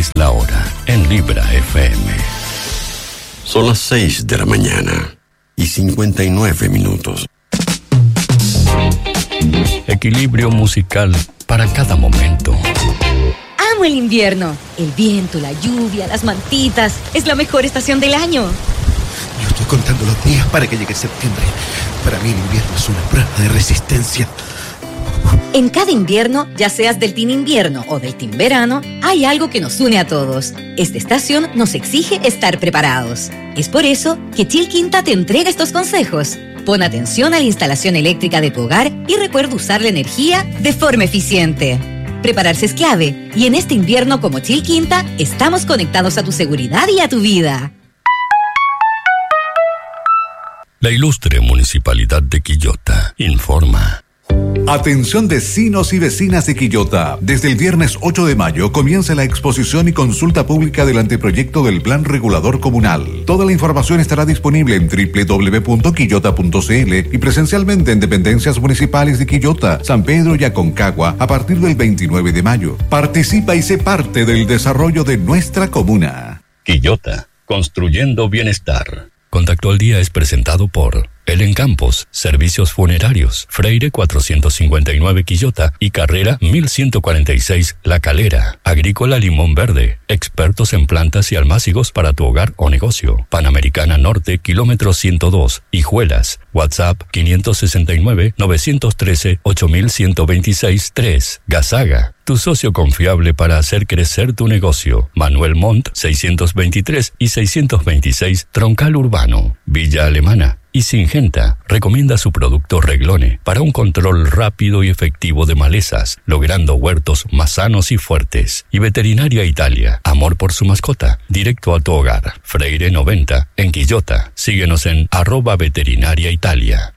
es la hora en Libra FM. Son las 6 de la mañana y 59 minutos. Equilibrio musical para cada momento. Amo el invierno. El viento, la lluvia, las mantitas. Es la mejor estación del año. Yo estoy contando los días para que llegue septiembre. Para mí el invierno es una prueba de resistencia. En cada invierno, ya seas del team invierno o del team verano, hay algo que nos une a todos. Esta estación nos exige estar preparados. Es por eso que Chil Quinta te entrega estos consejos. Pon atención a la instalación eléctrica de tu hogar y recuerda usar la energía de forma eficiente. Prepararse es clave y en este invierno como Chil Quinta estamos conectados a tu seguridad y a tu vida. La ilustre Municipalidad de Quillota informa. Atención vecinos y vecinas de Quillota. Desde el viernes 8 de mayo comienza la exposición y consulta pública del anteproyecto del Plan Regulador Comunal. Toda la información estará disponible en www.quillota.cl y presencialmente en dependencias municipales de Quillota, San Pedro y Aconcagua a partir del 29 de mayo. Participa y sé parte del desarrollo de nuestra comuna. Quillota, construyendo bienestar. Contacto al Día es presentado por El Encampos, Servicios Funerarios, Freire 459 Quillota y Carrera 1146 La Calera. Agrícola Limón Verde, expertos en plantas y almácigos para tu hogar o negocio. Panamericana Norte, kilómetro 102, Hijuelas. WhatsApp 569-913-8126-3. Gazaga, tu socio confiable para hacer crecer tu negocio. Manuel Montt 623 y 626 Troncal Urbano. Villa Alemana y Singenta recomienda su producto Reglone para un control rápido y efectivo de malezas, logrando huertos más sanos y fuertes. Y Veterinaria Italia, amor por su mascota, directo a tu hogar. Freire 90 en Quillota. Síguenos en @veterinariaitalia.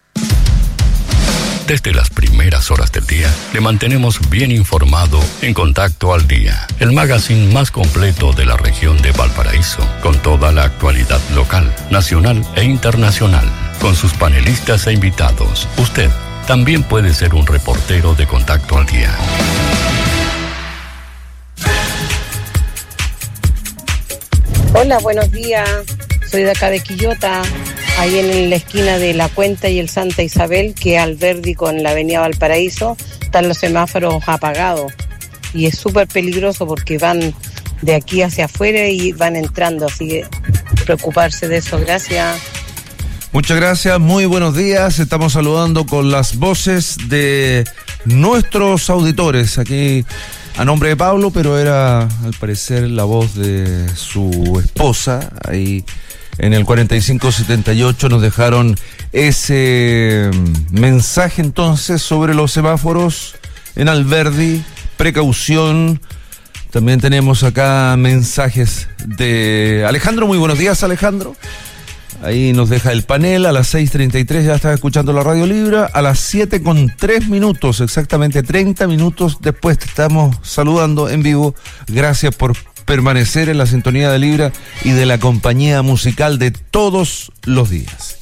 Desde las primeras horas del día, le mantenemos bien informado en Contacto al Día, el magazine más completo de la región de Valparaíso, con toda la actualidad local, nacional e internacional, con sus panelistas e invitados. Usted también puede ser un reportero de Contacto al Día. Hola, buenos días. Soy de acá de Quillota. Ahí en la esquina de La Cuenta y el Santa Isabel, que Alberdi con la avenida Valparaíso, están los semáforos apagados. Y es súper peligroso porque van de aquí hacia afuera y van entrando, así que preocuparse de eso. Gracias. Muchas gracias, muy buenos días. Estamos saludando con las voces de nuestros auditores. Aquí a nombre de Pablo, pero era al parecer la voz de su esposa. Ahí en el 4578 nos dejaron ese mensaje entonces sobre los semáforos en Alberdi, precaución. También tenemos acá mensajes de Alejandro. Muy buenos días, Alejandro. Ahí nos deja el panel. A las 6:33 ya está escuchando la Radio Libra. A las 7:03, exactamente 30 minutos después te estamos saludando en vivo. Gracias por permanecer en la sintonía de Libra y de la compañía musical de todos los días.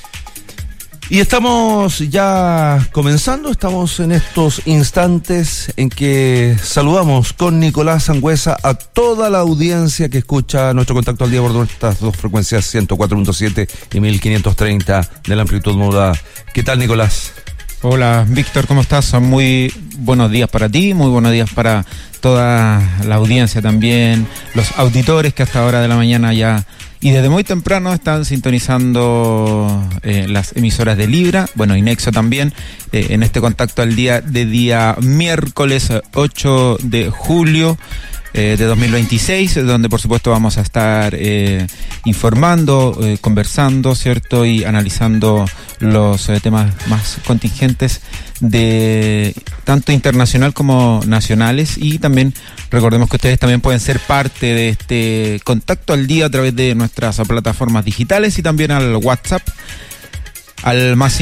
Y estamos ya comenzando, estamos en estos instantes en que saludamos con Nicolás Sangüesa a toda la audiencia que escucha nuestro Contacto al Día por nuestras dos frecuencias 104.7 y 1530 de la amplitud modulada. ¿Qué tal, Nicolás? Hola, Víctor, ¿cómo estás? Muy buenos días para ti, muy buenos días para toda la audiencia también, los auditores que hasta ahora de la mañana ya y desde muy temprano están sintonizando las emisoras de Libra, bueno, y Nexo también, en este Contacto al Día de día miércoles 8 de julio de 2026, donde por supuesto vamos a estar informando, conversando, ¿cierto? Y analizando los temas más contingentes de tanto internacional como nacionales. Y también recordemos que ustedes también pueden ser parte de este Contacto al Día a través de nuestras plataformas digitales y también al WhatsApp al más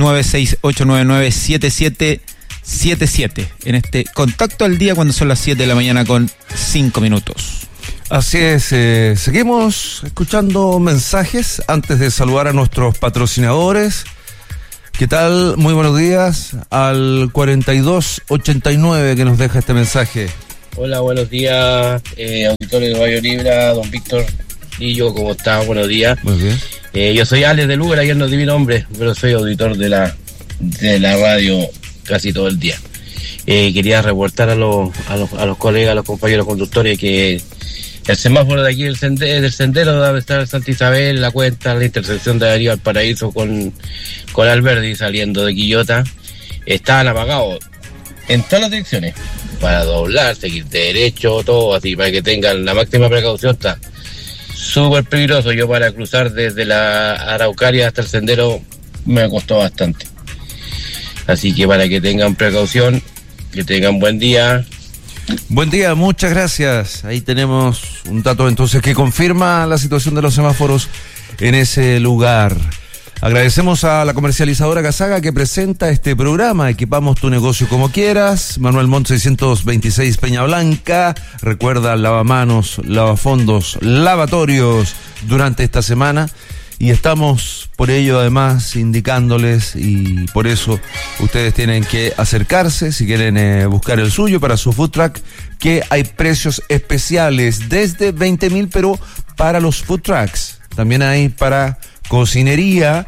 569-6899-7777 en este Contacto al Día cuando son las 7 de la mañana con 5 minutos. Así es, seguimos escuchando mensajes antes de saludar a nuestros patrocinadores. ¿Qué tal? Muy buenos días al 4289 que nos deja este mensaje. Hola, buenos días, auditores de Radio Libra, don Víctor Lillo, ¿cómo está? Buenos días. Muy bien. Yo soy Alex del Uber, ayer no di mi nombre, pero soy auditor de la radio casi todo el día. Quería reportar a los colegas, a los compañeros conductores que el semáforo de aquí del sendero debe estar en Santa Isabel, La Cuenta, la intersección de Darío Valparaíso con Alberdi saliendo de Quillota, estaban apagados en todas las direcciones, para doblar, seguir derecho, todo así, para que tengan la máxima precaución. Está súper peligroso. Yo para cruzar desde la Araucaria hasta el sendero me costó bastante. Así que para que tengan precaución, que tengan buen día. Buen día, muchas gracias. Ahí tenemos un dato entonces que confirma la situación de los semáforos en ese lugar. Agradecemos a la comercializadora Gasaga que presenta este programa. Equipamos tu negocio como quieras. Manuel Montt 626 Peña Blanca. Recuerda, lavamanos, lavafondos, lavatorios durante esta semana. Y estamos por ello además indicándoles, y por eso ustedes tienen que acercarse si quieren buscar el suyo para su food truck, que hay precios especiales desde 20.000, pero para los food trucks. También hay para cocinería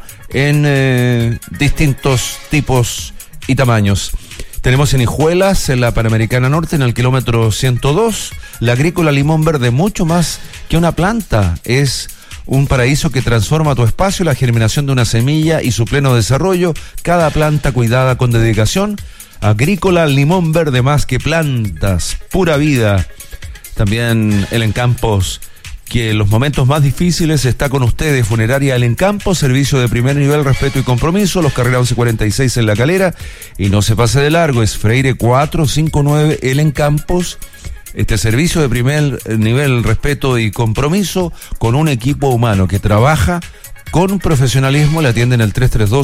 en distintos tipos y tamaños. Tenemos en Hijuelas, en la Panamericana Norte, en el kilómetro 102, la Agrícola Limón Verde, mucho más que una planta. Es un paraíso que transforma tu espacio, la germinación de una semilla y su pleno desarrollo, cada planta cuidada con dedicación. Agrícola Limón Verde, más que plantas, pura vida. También el Encampos, que en los momentos más difíciles está con ustedes. Funeraria El Encampo, servicio de primer nivel, respeto y compromiso. Los Carrera 1146 en La Calera. Y no se pase de largo, es Freire 459 El Encampos. Este servicio de primer nivel, respeto y compromiso, con un equipo humano que trabaja con profesionalismo. Le atienden el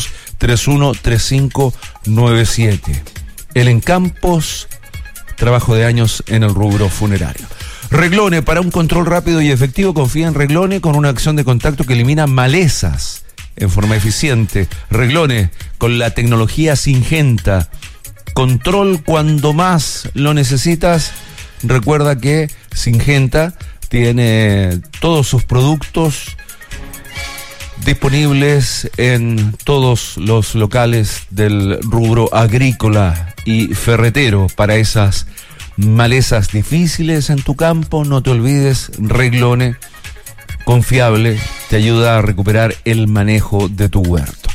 332-313597. El Encampos, trabajo de años en el rubro funerario. Reglone, para un control rápido y efectivo, confía en Reglone con una acción de contacto que elimina malezas en forma eficiente. Reglone, con la tecnología Syngenta. Control cuando más lo necesitas. Recuerda que Syngenta tiene todos sus productos disponibles en todos los locales del rubro agrícola y ferretero para esas malezas difíciles en tu campo. No te olvides, Reglone, confiable, te ayuda a recuperar el manejo de tu huerto.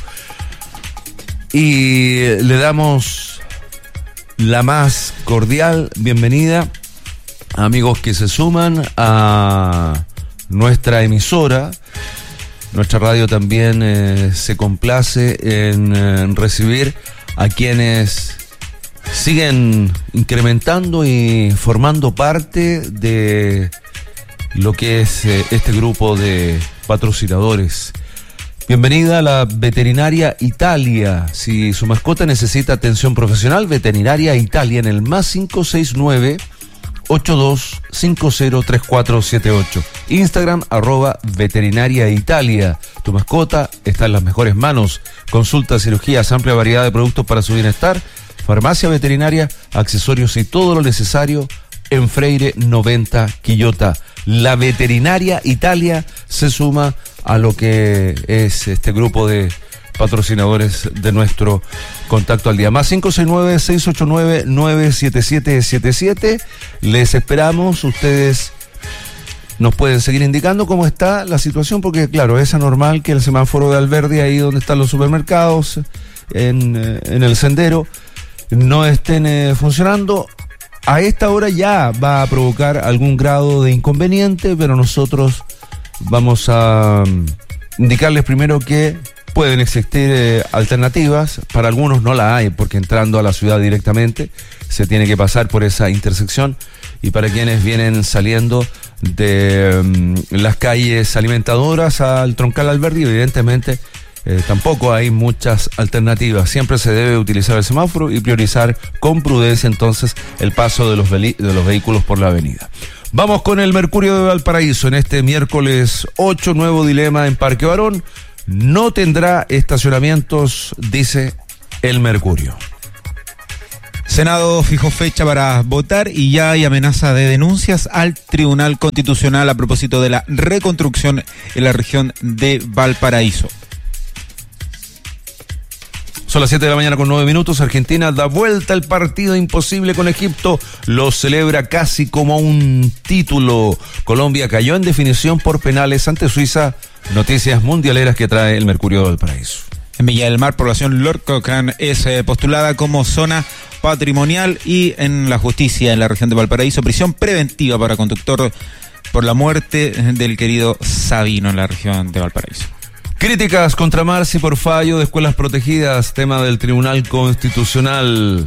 Y le damos la más cordial bienvenida a amigos que se suman a nuestra emisora. Nuestra radio también se complace en recibir a quienes siguen incrementando y formando parte de lo que es este grupo de patrocinadores. Bienvenida a la Veterinaria Italia. Si su mascota necesita atención profesional, Veterinaria Italia en el más 569-8250-3478. Instagram @Veterinaria Italia. Tu mascota está en las mejores manos. Consultas, cirugías, amplia variedad de productos para su bienestar. Farmacia veterinaria, accesorios y todo lo necesario en Freire 90 Quillota. La Veterinaria Italia se suma a lo que es este grupo de patrocinadores de nuestro Contacto al Día. Más 569-689-97777. Les esperamos. Ustedes nos pueden seguir indicando cómo está la situación, porque claro, es anormal que el semáforo de Alberdi, ahí donde están los supermercados, en el sendero, no estén funcionando. A esta hora ya va a provocar algún grado de inconveniente, pero nosotros vamos a indicarles primero que pueden existir alternativas. Para algunos no la hay, porque entrando a la ciudad directamente se tiene que pasar por esa intersección, y para quienes vienen saliendo de las calles alimentadoras al Troncal Alberdi, evidentemente tampoco hay muchas alternativas. Siempre se debe utilizar el semáforo y priorizar con prudencia entonces el paso de los vehículos por la avenida. Vamos con el Mercurio de Valparaíso. En este miércoles 8, nuevo dilema en Parque Barón. No tendrá estacionamientos, dice el Mercurio. Senado fijó fecha para votar y ya hay amenaza de denuncias al Tribunal Constitucional a propósito de la reconstrucción en la región de Valparaíso. Son las 7 de la mañana con 9 minutos. Argentina da vuelta el partido imposible con Egipto. Lo celebra casi como un título. Colombia cayó en definición por penales ante Suiza. Noticias mundialeras que trae el Mercurio de Valparaíso. En Villa del Mar, población Lorcocan es postulada como zona patrimonial y en la justicia en la región de Valparaíso, prisión preventiva para conductor por la muerte del querido Sabino en la región de Valparaíso. Críticas contra Marci por fallo de escuelas protegidas, tema del Tribunal Constitucional.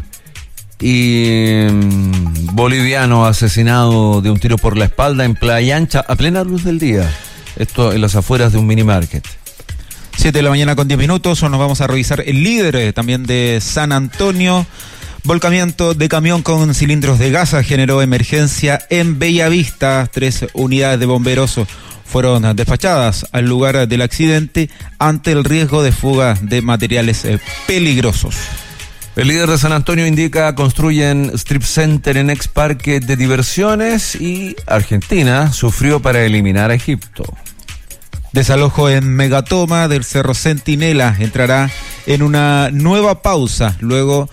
Y boliviano asesinado de un tiro por la espalda en Playa Ancha a plena luz del día. Esto en las afueras de un mini market. 7 de la mañana con 10 minutos, nos vamos a revisar el líder también de San Antonio. Volcamiento de camión con cilindros de gas generó emergencia en Bellavista. 3 unidades de bomberos fueron despachadas al lugar del accidente ante el riesgo de fuga de materiales peligrosos. El líder de San Antonio indica construyen strip center en ex parque de diversiones y Argentina sufrió para eliminar a Egipto. Desalojo en Megatoma del Cerro Centinela entrará en una nueva pausa luego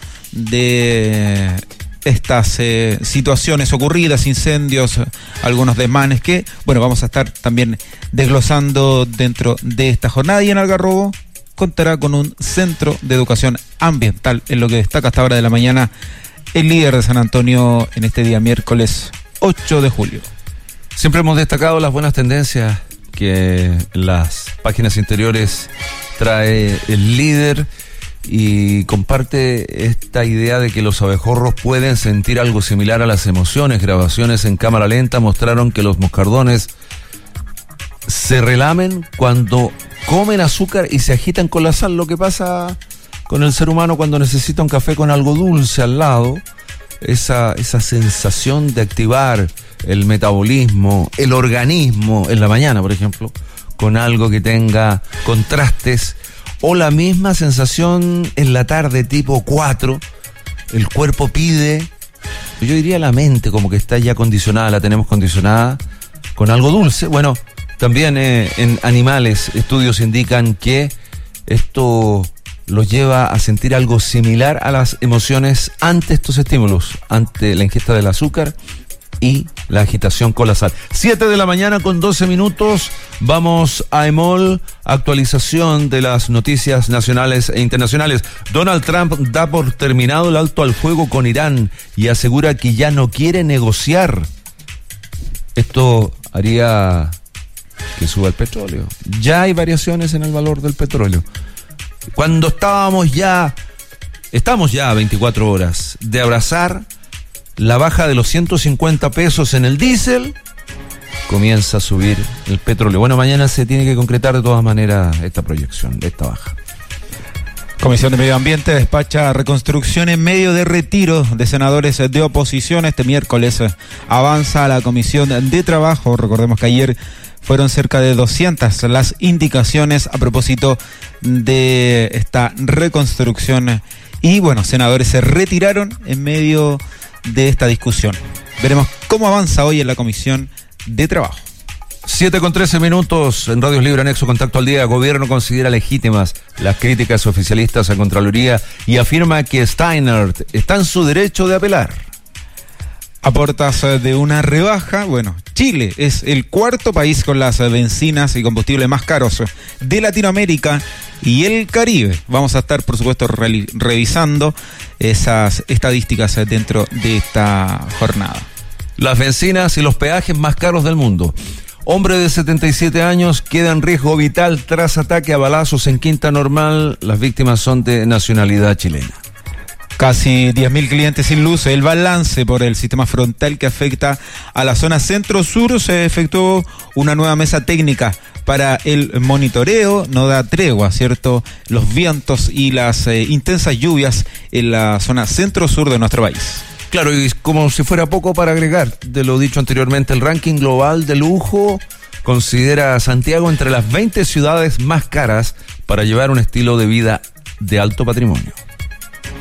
de estas situaciones ocurridas, incendios, algunos desmanes que, bueno, vamos a estar también desglosando dentro de esta jornada. Y en Algarrobo contará con un centro de educación ambiental, en lo que destaca hasta hora de la mañana el líder de San Antonio en este día miércoles 8 de julio. Siempre hemos destacado las buenas tendencias que en las páginas interiores trae el líder y comparte esta idea de que los abejorros pueden sentir algo similar a las emociones. Grabaciones en cámara lenta mostraron que los moscardones se relamen cuando comen azúcar y se agitan con la sal. Lo que pasa con el ser humano cuando necesita un café con algo dulce al lado, esa sensación de activar el metabolismo, el organismo en la mañana, por ejemplo, con algo que tenga contrastes, o la misma sensación en la tarde tipo 4, el cuerpo pide, yo diría la mente como que está ya condicionada, la tenemos condicionada con algo dulce. Bueno, también en animales estudios indican que esto los lleva a sentir algo similar a las emociones ante estos estímulos, ante la ingesta del azúcar y la agitación con la sal. 7 de la mañana con 12 minutos, vamos a EMOL, actualización de las noticias nacionales e internacionales. Donald Trump da por terminado el alto al fuego con Irán y asegura que ya no quiere negociar. Esto haría que suba el petróleo. Ya hay variaciones en el valor del petróleo. Cuando estamos ya a 24 horas de abrazar la baja de los 150 pesos en el diésel, comienza a subir el petróleo. Bueno, mañana se tiene que concretar de todas maneras esta proyección de esta baja. Comisión de Medio Ambiente despacha reconstrucción en medio de retiro de senadores de oposición. Este miércoles avanza a la Comisión de Trabajo. Recordemos que ayer fueron cerca de 200 las indicaciones a propósito de esta reconstrucción. Y bueno, senadores se retiraron en medio de esta discusión. Veremos cómo avanza hoy en la Comisión de Trabajo. 7 con 13 minutos en Radios Libre Anexo Contacto al Día. Gobierno considera legítimas las críticas oficialistas a Contraloría y afirma que Steinert está en su derecho de apelar. A puertas de una rebaja, bueno, Chile es el cuarto país con las bencinas y combustibles más caros de Latinoamérica y el Caribe. Vamos a estar, por supuesto, revisando esas estadísticas dentro de esta jornada. Las bencinas y los peajes más caros del mundo. Hombre de 77 años queda en riesgo vital tras ataque a balazos en Quinta Normal. Las víctimas son de nacionalidad chilena. Casi 10.000 clientes sin luz. El balance por el sistema frontal que afecta a la zona centro-sur. Se efectuó una nueva mesa técnica para el monitoreo. No da tregua, ¿cierto? Los vientos y las intensas lluvias en la zona centro-sur de nuestro país. Claro, y como si fuera poco para agregar, de lo dicho anteriormente, el ranking global de lujo considera a Santiago entre las 20 ciudades más caras para llevar un estilo de vida de alto patrimonio.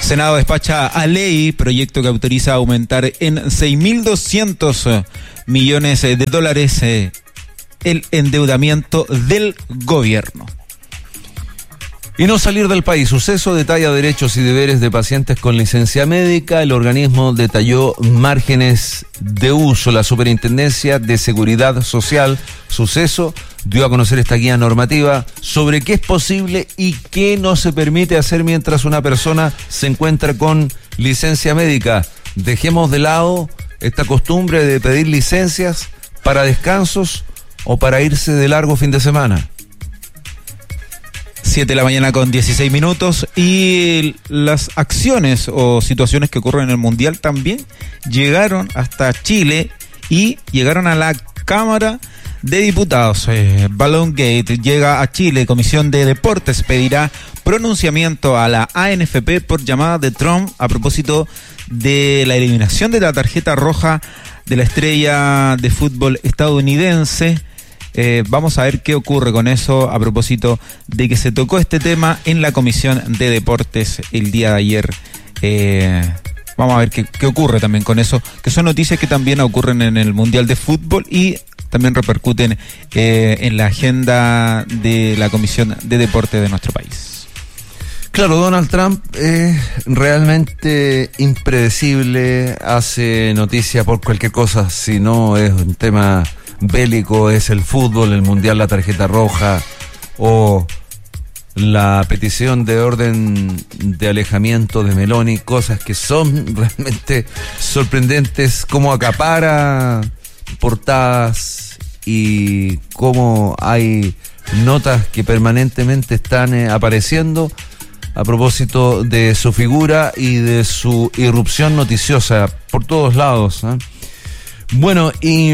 Senado despacha a ley proyecto que autoriza aumentar en 6.200 millones de dólares el endeudamiento del gobierno. Y no salir del país. Suceso detalla derechos y deberes de pacientes con licencia médica. El organismo detalló márgenes de uso. La Superintendencia de Seguridad Social, Suceso, dio a conocer esta guía normativa sobre qué es posible y qué no se permite hacer mientras una persona se encuentra con licencia médica. Dejemos de lado esta costumbre de pedir licencias para descansos o para irse de largo fin de semana. 7 de la mañana con 16 minutos y las acciones o situaciones que ocurren en el Mundial también llegaron hasta Chile y llegaron a la Cámara de Diputados. Balloon Gate llega a Chile. Comisión de Deportes pedirá pronunciamiento a la ANFP por llamada de Trump a propósito de la eliminación de la tarjeta roja de la estrella de fútbol estadounidense. Vamos a ver qué ocurre con eso a propósito de que se tocó este tema en la Comisión de Deportes el día de ayer. Vamos a ver qué ocurre también con eso, que son noticias que también ocurren en el Mundial de Fútbol y también repercuten en la agenda de la Comisión de Deportes de nuestro país. Claro, Donald Trump es realmente impredecible, hace noticia por cualquier cosa, si no es un tema bélico, es el fútbol, el mundial, la tarjeta roja o la petición de orden de alejamiento de Meloni, cosas que son realmente sorprendentes, cómo acapara portadas y cómo hay notas que permanentemente están apareciendo a propósito de su figura y de su irrupción noticiosa por todos lados, ¿eh? Bueno, y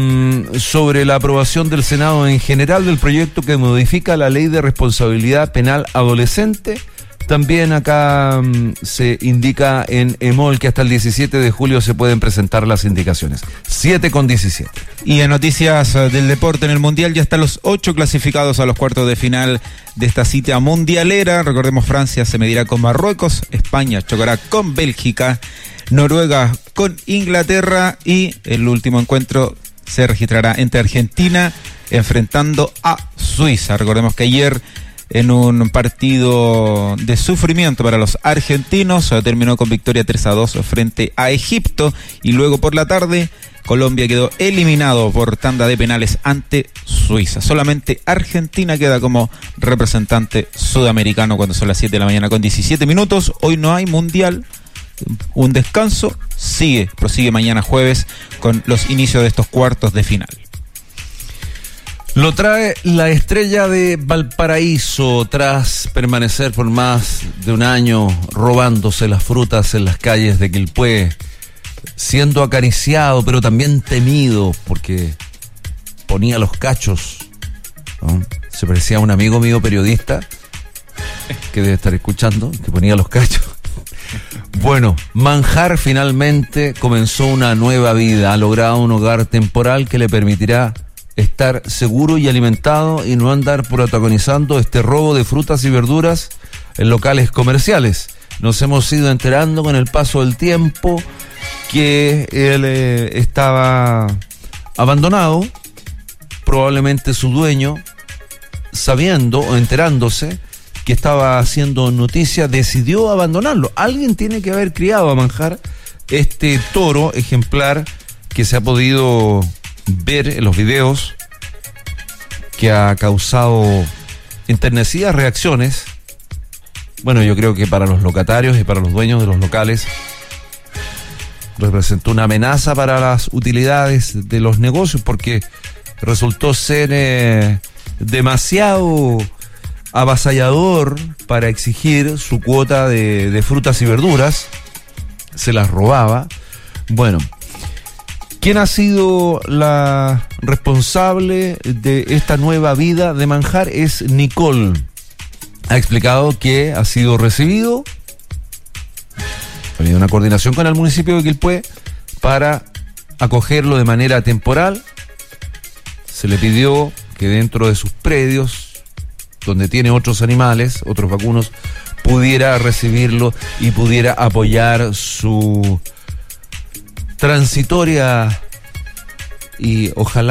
sobre la aprobación del Senado en general del proyecto que modifica la ley de responsabilidad penal adolescente, también acá se indica en EMOL que hasta el 17 de julio se pueden presentar las indicaciones. 7:17. Y en noticias del deporte en el Mundial ya están los 8 clasificados a los cuartos de final de esta cita mundialera. Recordemos, Francia se medirá con Marruecos, España chocará con Bélgica, Noruega con Inglaterra y el último encuentro se registrará entre Argentina enfrentando a Suiza. Recordemos que ayer en un partido de sufrimiento para los argentinos terminó con victoria 3-2 frente a Egipto y luego por la tarde Colombia quedó eliminado por tanda de penales ante Suiza. Solamente Argentina queda como representante sudamericano cuando son las 7 de la mañana con 17 minutos. Hoy no hay mundial. Un descanso, prosigue mañana jueves con los inicios de estos cuartos de final. Lo trae la estrella de Valparaíso tras permanecer por más de un año robándose las frutas en las calles de Quilpué, siendo acariciado pero también temido porque ponía los cachos, ¿no? Se parecía a un amigo mío periodista que debe estar escuchando, que ponía los cachos. Bueno, Manjar finalmente comenzó una nueva vida, ha logrado un hogar temporal que le permitirá estar seguro y alimentado y no andar protagonizando este robo de frutas y verduras en locales comerciales. Nos hemos ido enterando con el paso del tiempo que él estaba abandonado, probablemente su dueño, sabiendo o enterándose que estaba haciendo noticia, decidió abandonarlo. Alguien tiene que haber criado a Manjar, este toro ejemplar que se ha podido ver en los videos, que ha causado enternecidas reacciones. Bueno, yo creo que para los locatarios y para los dueños de los locales representó una amenaza para las utilidades de los negocios, porque resultó ser demasiado avasallador para exigir su cuota de frutas y verduras. Se las robaba. Bueno, ¿quién ha sido la responsable de esta nueva vida de Manjar? Es Nicole. Ha explicado que ha sido recibido, ha tenido una coordinación con el municipio de Quilpué para acogerlo de manera temporal. Se le pidió que dentro de sus predios, donde tiene otros animales, otros vacunos, pudiera recibirlo y pudiera apoyar su transitoria y ojalá